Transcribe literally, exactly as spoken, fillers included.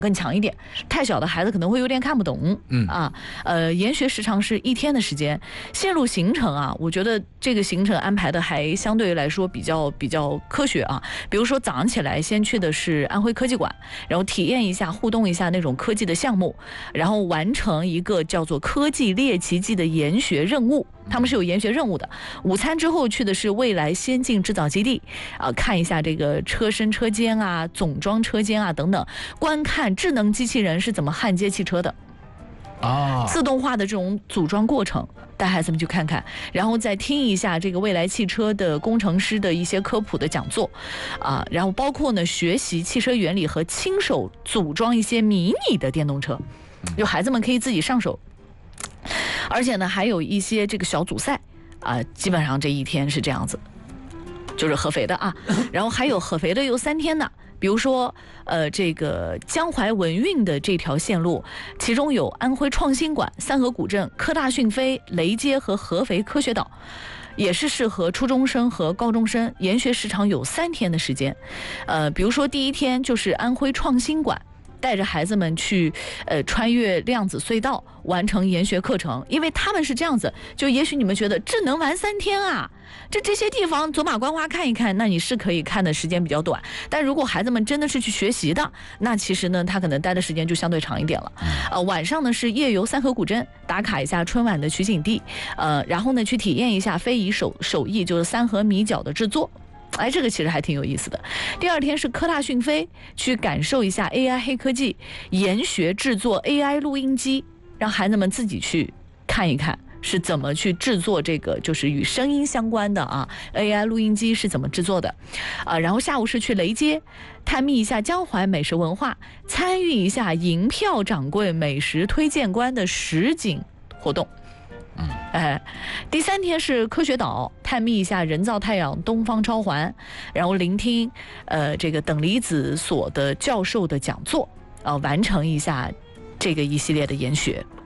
更强一点，太小的孩子可能会有点看不懂。 嗯啊，呃，研学时长是一天的时间，线路行程啊，我觉得这个行程安排的还相对来说比较比较科学啊。比如说早上起来先去的是安徽科技馆，然后体验一下、互动一下那种科技的项目，然后完成一个叫做科技猎奇迹的研学任务。他们是有研学任务的。午餐之后去的是未来先进制造基地啊，看一下这个车身车间啊、总装车间啊等等，观看智能机器人是怎么焊接汽车的。 啊， 自动化的这种组装过程，带孩子们去看看，然后再听一下这个未来汽车的工程师的一些科普的讲座，啊，然后包括呢学习汽车原理和亲手组装一些迷你的电动车，就孩子们可以自己上手，而且呢还有一些这个小组赛啊，基本上这一天是这样子，就是合肥的啊，然后还有合肥的有三天呢。比如说，呃，这个江淮文运的这条线路，其中有安徽创新馆、三河古镇、科大讯飞、雷街和合肥科学岛，也是适合初中生和高中生，研学时长有三天的时间。呃，比如说第一天就是安徽创新馆。带着孩子们去，呃，穿越量子隧道，完成研学课程。因为他们是这样子，就也许你们觉得这能玩三天啊？这这些地方走马观花看一看，那你是可以看的时间比较短。但如果孩子们真的是去学习的，那其实呢，他可能待的时间就相对长一点了。呃，晚上呢是夜游三河古镇，打卡一下春晚的取景地，呃，然后呢去体验一下非遗手手艺，就是三河米饺的制作。哎，这个其实还挺有意思的。第二天是科大讯飞，去感受一下 A I 黑科技，研学制作 A I 录音机，让孩子们自己去看一看是怎么去制作这个就是与声音相关的啊 A I 录音机是怎么制作的啊。然后下午是去雷街，探秘一下江淮美食文化，参与一下银票掌柜美食推荐官的实景活动。 嗯， 哎，第三天是科学岛，探秘一下人造太阳东方超环，然后聆听呃这个等离子所的教授的讲座，呃，完成一下这个一系列的研学。